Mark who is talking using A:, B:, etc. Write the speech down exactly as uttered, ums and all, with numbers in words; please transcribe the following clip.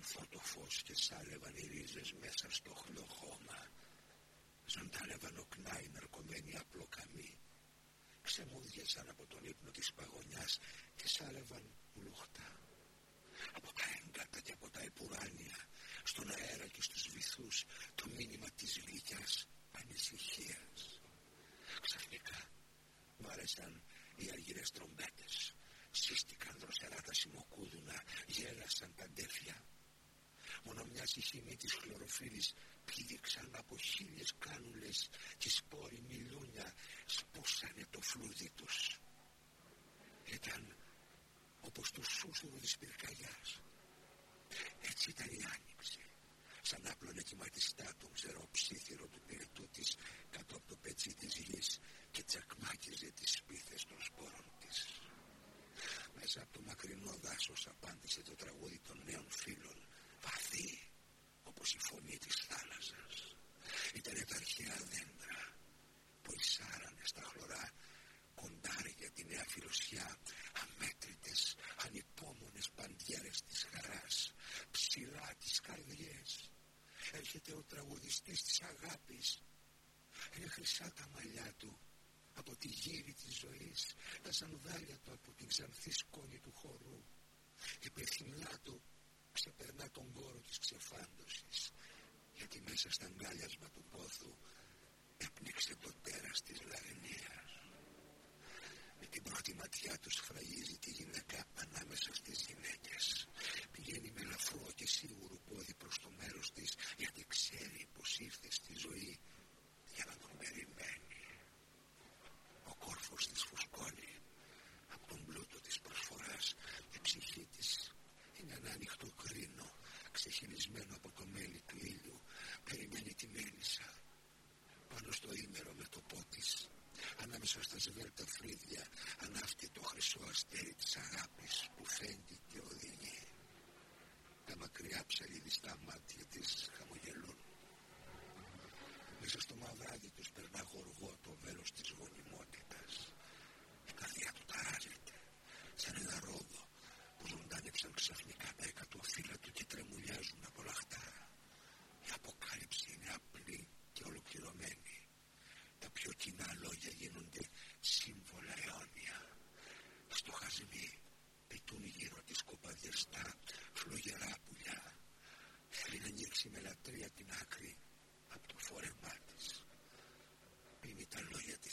A: ανθό το φως και σάλευαν οι ρίζες μέσα στο χλό χώμα. Ζωντάνευαν οκνά οι ναρκωμένοι απλοκαμοί. Ξεμούδιασαν από τον ύπνο της παγωνιάς και σάλευαν λουχτά. Από τα έγκατα και από τα επουράνια, στον αέρα και στους βυθούς, το μήνυμα της γλυκιάς ανησυχίας. Ξαφνικά μ' άρεσαν οι αργυρές τρομπέτες. Σύστηκαν δροσερά τα σιμοκούδουνα, γέλασαν τα ντέφια. Μόνο μια συχημή της χλωροφύλλης πήδηξαν από χίλιες κάνουλες και σπόροι μιλούνια σπούσανε το φλούδι τους. Ήταν όπως το σούσουρο της πυρκαγιάς. Έτσι ήταν η άνοιξη, σαν άπλωνε κυματιστά το ξερό ψήθυρο του πυρετού της κάτω από το πετσί της γης και τσακμάκιζε τις σπίθες των σπόρων της. Μέσα από το μακρινό δάσος απάντησε το τραγούδι των νέων φίλων, βαθύ όπως η φωνή της θάλασσας. Ήτανε τα αρχαία δέντρα που εισάρανε στα χλωρά κοντάρια τη νέα φιλοσιά, αμέτρητες, ανυπόμονες παντιέρες της χαράς, ψηλά τις καρδιές. Έρχεται ο τραγουδιστής της αγάπης. Είναι χρυσά τα μαλλιά του από τη γύρι της ζωής, τα σανδάλια του από την ξανθή σκόνη του χορού. Η πεθυμνά του ξεπερνά τον κόρο της ξεφάντωσης, γιατί μέσα στα αγκάλιασμα του πόθου έπνιξε το τέρας της λαγνίας. Με την πρώτη ματιά του σφραγίζει τη γυναίκα ανάμεσα στις γυναίκες. Πηγαίνει με ελαφρό και σίγουρο πόδι προς το μέρος της, γιατί ξέρει πως ήρθε στη ζωή για να τον περιμένει. Ο κόρφος της φουσκώνει από τον πλούτο της προσφοράς. Η ψυχή της είναι ένα ανοιχτό κρίνο, ξεχυλισμένο από το μέλι του ήλιου. Περιμένει τη μέλισσα πάνω στο ήμερο με το πότης. Ανάμεσα στα σβέρτα φρύδια ανάφτει το χρυσό αστέρι της αγάπης που φαίνεται και οδηγεί. Τα μακριά ψαλιδιστά μάτια της χαμογελούν. Μέσα στο μαυράδι τους περνά γοργό το βέλος της γονιμότητας. Η καρδιά του ταράζεται σαν ένα ρόδο που ζωντάνεψαν ξαφνικά τα εκατοφύλλα του και τρεμουλιάζουν από λαχτάρα. Η αποκάλυψη είναι απλή και ολοκληρωμένη. Τα πιο κοινά λόγια γίνονται σύμβολα αιώνια. Οι στοχασμοί πετούν γύρω της κοπαδιαστά φλογερά πουλιά. Θέλει να ανοίξει με λατρεία την άκρη από το φόρεμά της. Πίνει τα λόγια της